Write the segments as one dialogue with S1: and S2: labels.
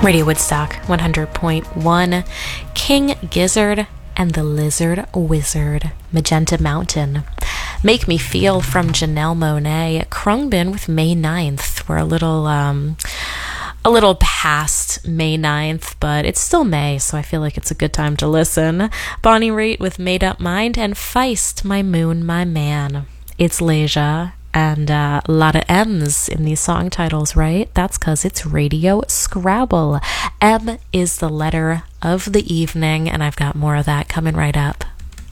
S1: Radio Woodstock 100.1, King Gizzard and the Lizard Wizard, Magenta Mountain. Make Me Feel from Janelle Monáe, Khruangbin with May 9th. We're a little past May 9th, but it's still May, so I feel like it's a good time to listen. Bonnie Raitt with Made Up Mind, and Feist, My Moon, My Man. It's Leisure, and a lot of M's in these song titles, right? That's because it's Radio Scrabble. M is the letter of the evening, and I've got more of that coming right up.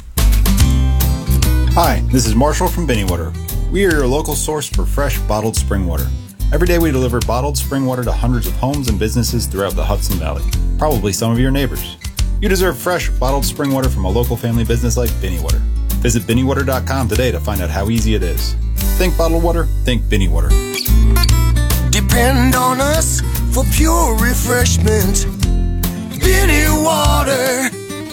S2: Hi, this is Marshall from Binnywater. We are your local source for fresh bottled spring water. Every day we deliver bottled spring water to hundreds of homes and businesses throughout the Hudson Valley, probably some of your neighbors. You deserve fresh bottled spring water from a local family business like Binnywater. Visit binnywater.com today to find out how easy it is. Think bottled water, think Binnywater.
S3: Depend on us for pure refreshment. Binnywater.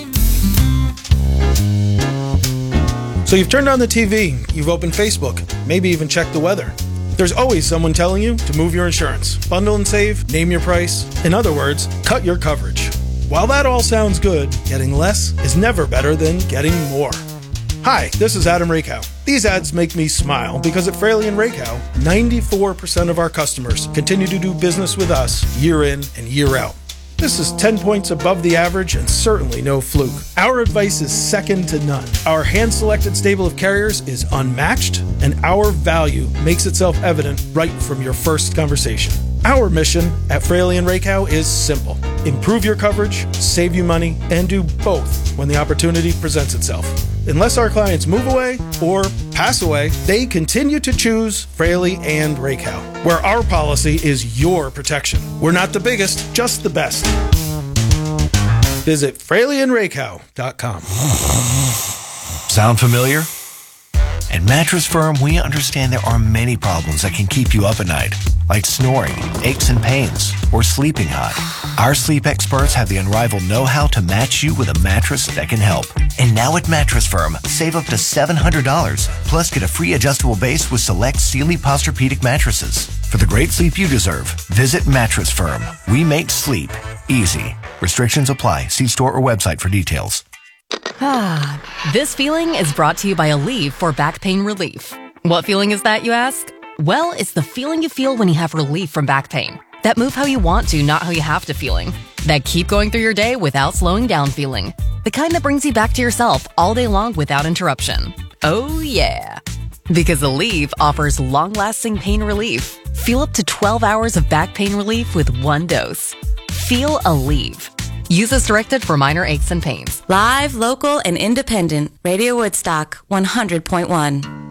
S4: So you've turned on the TV, you've opened Facebook, maybe even checked the weather. There's always someone telling you to move your insurance, bundle and save, name your price. In other words, cut your coverage. While that all sounds good, getting less is never better than getting more. Hi, this is Adam Rakow. These ads make me smile because at Fraley and Rakow, 94% of our customers continue to do business with us year in and year out. This is 10 points above the average and certainly no fluke. Our advice is second to none. Our hand-selected stable of carriers is unmatched, and our value makes itself evident right from your first conversation. Our mission at Fraley and Rakow is simple. Improve your coverage, save you money, and do both when the opportunity presents itself. Unless our clients move away or pass away, they continue to choose Fraley and Rakow, where our policy is your protection. We're not the biggest, just the best. Visit FraleyandRakow.com.
S5: Sound familiar? At Mattress Firm, we understand there are many problems that can keep you up at night, like snoring, aches and pains, or sleeping hot. Our sleep experts have the unrivaled know-how to match you with a mattress that can help. And now at Mattress Firm, save up to $700, plus get a free adjustable base with select Sealy Posturepedic mattresses. For the great sleep you deserve, visit Mattress Firm. We make sleep easy. Restrictions apply. See store or website for details.
S6: This feeling is brought to you by Aleve for back pain relief. What feeling is that, you ask? Well, it's the feeling you feel when you have relief from back pain. That move how you want to, not how you have to feeling. That keep going through your day without slowing down feeling. The kind that brings you back to yourself all day long without interruption. Oh yeah. Because Aleve offers long-lasting pain relief. Feel up to 12 hours of back pain relief with one dose. Feel Aleve. Use as directed for minor aches and pains.
S7: Live, local, and independent. Radio Woodstock 100.1.